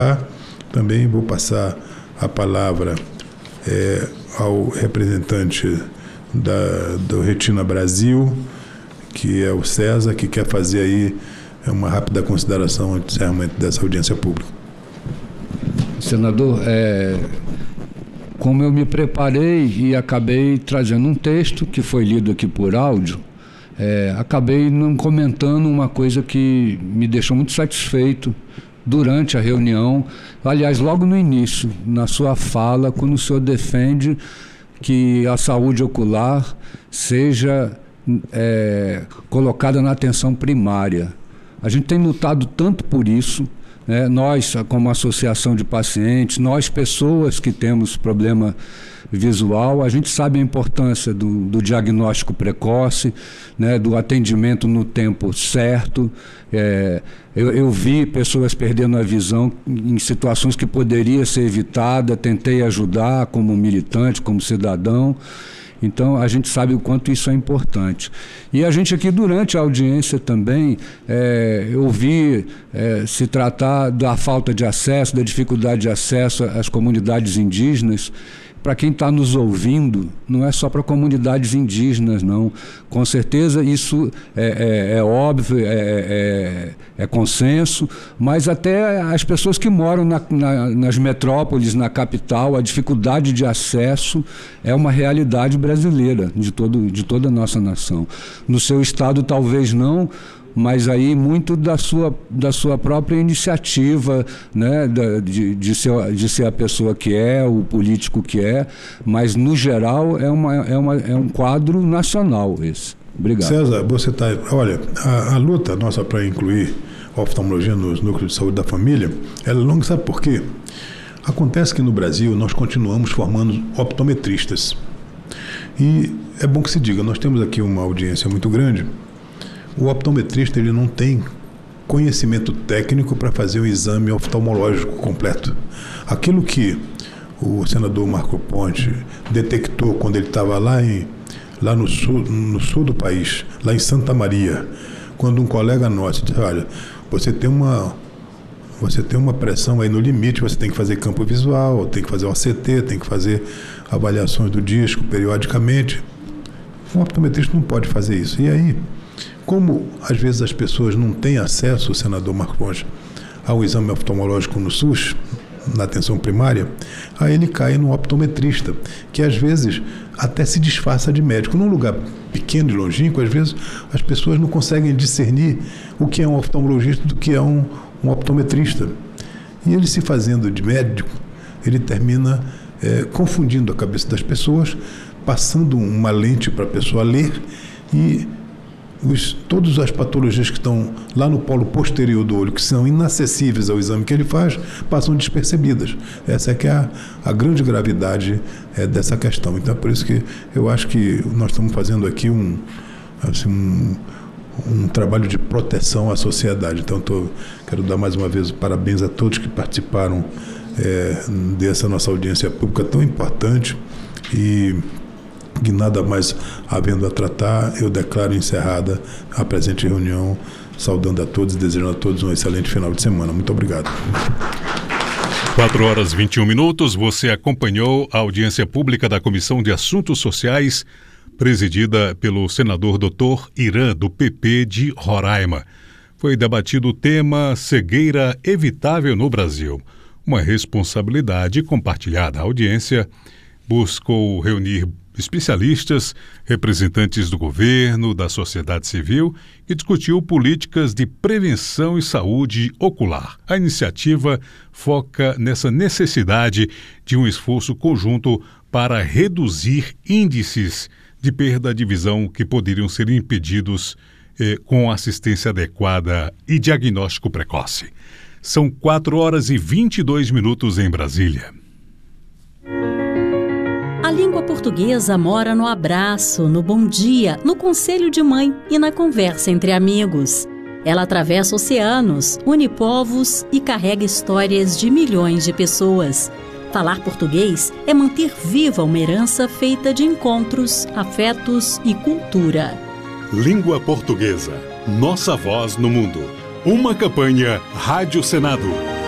Também vou passar a palavra ao representante do Retina Brasil, que é o César, que quer fazer aí uma rápida consideração antes do encerramento dessa audiência pública. Senador, como eu me preparei e acabei trazendo um texto que foi lido aqui por áudio, acabei não comentando uma coisa que me deixou muito satisfeito durante a reunião. Aliás, logo no início, na sua fala, quando o senhor defende que a saúde ocular seja colocada na atenção primária. A gente tem lutado tanto por isso, né? Nós, como associação de pacientes, nós, pessoas que temos problema visual, a gente sabe a importância do diagnóstico precoce, né? Do atendimento no tempo certo. Eu vi pessoas perdendo a visão em situações que poderia ser evitada, tentei ajudar como militante, como cidadão. Então, a gente sabe o quanto isso é importante. E a gente aqui, durante a audiência também, ouvi se tratar da falta de acesso, da dificuldade de acesso às comunidades indígenas. Para quem está nos ouvindo, não é só para comunidades indígenas, não. Com certeza isso é óbvio, é consenso, mas até as pessoas que moram nas metrópoles, na capital, a dificuldade de acesso é uma realidade brasileira, de toda a nossa nação. No seu estado, talvez não, mas aí muito da sua própria iniciativa, né, de ser a pessoa que é, o político que é, mas no geral é um quadro nacional esse. Obrigado. César, você está... Olha, a luta nossa para incluir a oftalmologia nos núcleos de saúde da família, ela é longa, sabe por quê? Acontece que no Brasil nós continuamos formando optometristas. E é bom que se diga, nós temos aqui uma audiência muito grande. O optometrista, ele não tem conhecimento técnico para fazer um exame oftalmológico completo. Aquilo que o senador Marco Ponte detectou quando ele estava lá no sul do país, lá em Santa Maria, quando um colega nosso disse, olha, você tem uma pressão aí no limite, você tem que fazer campo visual, tem que fazer OCT, tem que fazer avaliações do disco periodicamente. O optometrista não pode fazer isso. E aí, como às vezes as pessoas não têm acesso, o senador Marco Ponte, ao exame oftalmológico no SUS, na atenção primária, aí ele cai no optometrista, que às vezes até se disfarça de médico. Num lugar pequeno e longínquo, às vezes as pessoas não conseguem discernir o que é um oftalmologista do que é um optometrista. E ele, se fazendo de médico, ele termina confundindo a cabeça das pessoas, passando uma lente para a pessoa ler e todas as patologias que estão lá no polo posterior do olho, que são inacessíveis ao exame que ele faz, passam despercebidas. Essa é que é a grande gravidade dessa questão. Então é por isso que eu acho que nós estamos fazendo aqui um trabalho de proteção à sociedade. Então quero dar mais uma vez parabéns a todos que participaram dessa nossa audiência pública tão importante e que nada mais havendo a tratar, eu declaro encerrada a presente reunião, saudando a todos e desejando a todos um excelente final de semana. Muito obrigado. 4h21, você acompanhou a audiência pública da Comissão de Assuntos Sociais, presidida pelo senador Dr. Irã, do PP de Roraima. Foi debatido o tema cegueira evitável no Brasil. Uma responsabilidade compartilhada. A audiência buscou reunir especialistas, representantes do governo, da sociedade civil e discutiu políticas de prevenção e saúde ocular. A iniciativa foca nessa necessidade de um esforço conjunto para reduzir índices de perda de visão que poderiam ser impedidos com assistência adequada e diagnóstico precoce. São 4h22 em Brasília. A língua portuguesa mora no abraço, no bom dia, no conselho de mãe e na conversa entre amigos. Ela atravessa oceanos, une povos e carrega histórias de milhões de pessoas. Falar português é manter viva uma herança feita de encontros, afetos e cultura. Língua portuguesa, nossa voz no mundo. Uma campanha Rádio Senado.